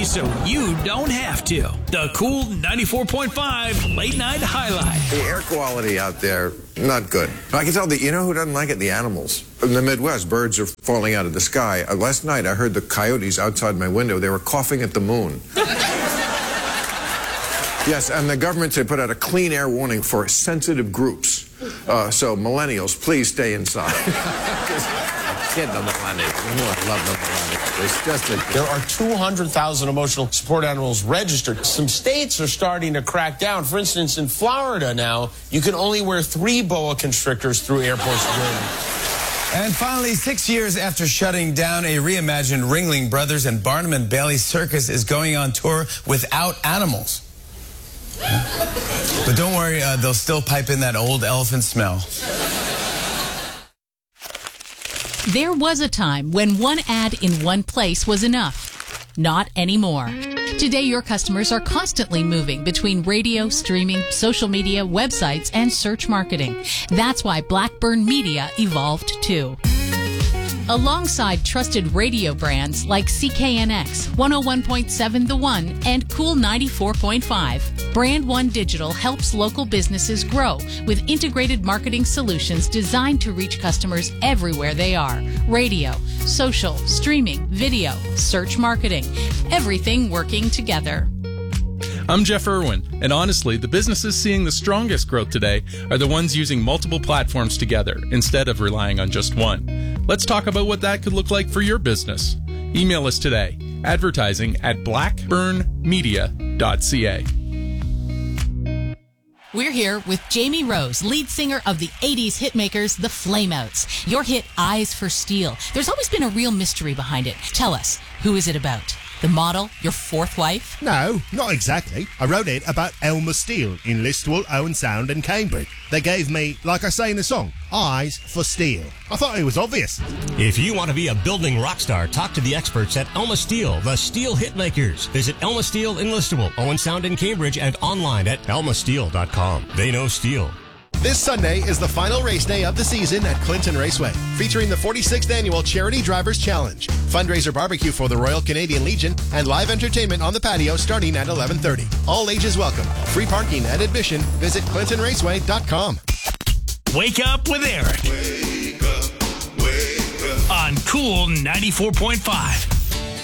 so you don't have to. The Cool 94.5 Late Night Highlight. The air quality out there, not good. I can tell that, you know who doesn't like it? The animals. In the Midwest, birds are falling out of the sky. Last night, I heard the coyotes outside my window. They were coughing at the moon. Yes, and the government, they put out a clean air warning for sensitive groups. So millennials, please stay inside. Kidding on the millennials. I love the millennials. It's just There are 200,000 emotional support animals registered. Some states are starting to crack down. For instance, in Florida now, you can only wear 3 boa constrictors through airport security. And finally, 6 years after shutting down, a reimagined Ringling Brothers and Barnum and Bailey Circus is going on tour without animals. But don't worry, they'll still pipe in that old elephant smell. There was a time when one ad in one place was enough. Not anymore. Today, your customers are constantly moving between radio, streaming, social media, websites, and search marketing. That's why Blackburn Media evolved too. Alongside trusted radio brands like CKNX, 101.7 The One, and Cool 94.5, Brand One Digital helps local businesses grow with integrated marketing solutions designed to reach customers everywhere they are. Radio, social, streaming, video, search marketing, everything working together. I'm Jeff Irwin, and honestly, the businesses seeing the strongest growth today are the ones using multiple platforms together instead of relying on just one. Let's talk about what that could look like for your business. Email us today, advertising@blackburnmedia.ca. We're here with Jamie Rose, lead singer of the 80s hitmakers, the Flameouts. Your hit, Eyes for Steel. There's always been a real mystery behind it. Tell us, who is it about? The model, your fourth wife? No, not exactly. I wrote it about Elmer Steele in Listowel, Owen Sound and Cambridge. They gave me, like I say in the song, eyes for steel. I thought it was obvious. If you want to be a building rock star, talk to the experts at Elma Steel, the Steel Hitmakers. Visit Elma Steel in Listowel, Owen Sound in Cambridge, and online at elmasteel.com. They know steel. This Sunday is the final race day of the season at Clinton Raceway, featuring the 46th Annual Charity Drivers Challenge, fundraiser barbecue for the Royal Canadian Legion, and live entertainment on the patio starting at 11:30. All ages welcome. Free parking and admission. Visit ClintonRaceway.com. Wake up with Eric. Wake up, wake up. On Cool 94.5.